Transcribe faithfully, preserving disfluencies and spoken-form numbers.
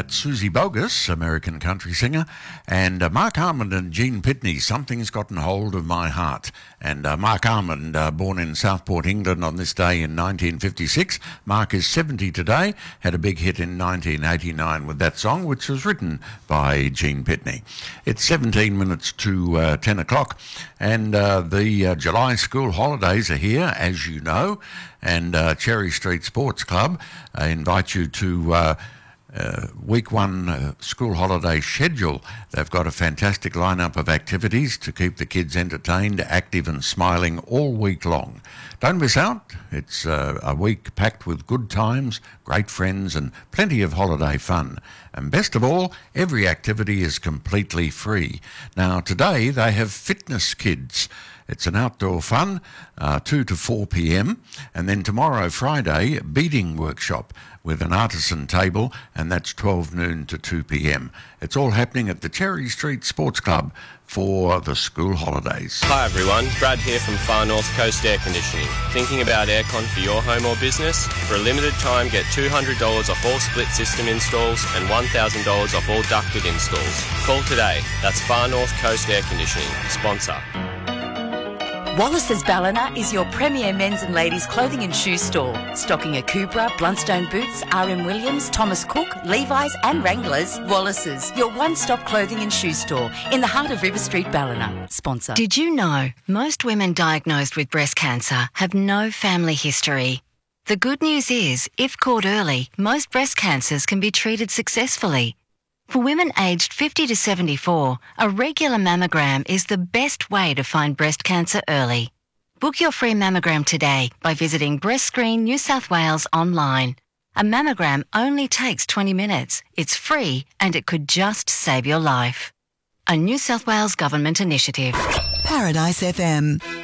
that's Susie Bogus, American country singer, and uh, Mark Armand and Gene Pitney, Something's Gotten Hold of My Heart. And uh, Mark Armand, uh, born in Southport, England on this day in nineteen fifty-six. Mark is seventy today, had a big hit in nineteen eighty-nine with that song, which was written by Gene Pitney. It's seventeen minutes to uh, ten o'clock, and uh, the uh, July school holidays are here, as you know, and uh, Cherry Street Sports Club uh, invite you to uh, uh, week one uh, school holiday schedule. They've got a fantastic lineup of activities to keep the kids entertained, active and smiling all week long. Don't miss out. It's uh, a week packed with good times, great friends and plenty of holiday fun. And best of all, every activity is completely free. Now today they have Fitness Kids. It's an outdoor fun, uh, two to four p.m. And then tomorrow, Friday, beading workshop with an artisan table, and that's twelve noon to two p.m. It's all happening at the Cherry Street Sports Club for the school holidays. Hi everyone, Brad here from Far North Coast Air Conditioning. Thinking about aircon for your home or business? For a limited time, get two hundred dollars off all split system installs and one thousand dollars off all ducted installs. Call today. That's Far North Coast Air Conditioning, sponsor. Wallace's Ballina is your premier men's and ladies' clothing and shoe store, stocking Akubra, Blundstone Boots, R M Williams, Thomas Cook, Levi's and Wranglers. Wallace's, your one-stop clothing and shoe store in the heart of River Street, Ballina. Sponsor. Did you know most women diagnosed with breast cancer have no family history? The good news is, if caught early, most breast cancers can be treated successfully. For women aged fifty to seventy-four, a regular mammogram is the best way to find breast cancer early. Book your free mammogram today by visiting Breast Screen New South Wales online. A mammogram only takes twenty minutes. It's free and it could just save your life. A New South Wales Government initiative. Paradise F M.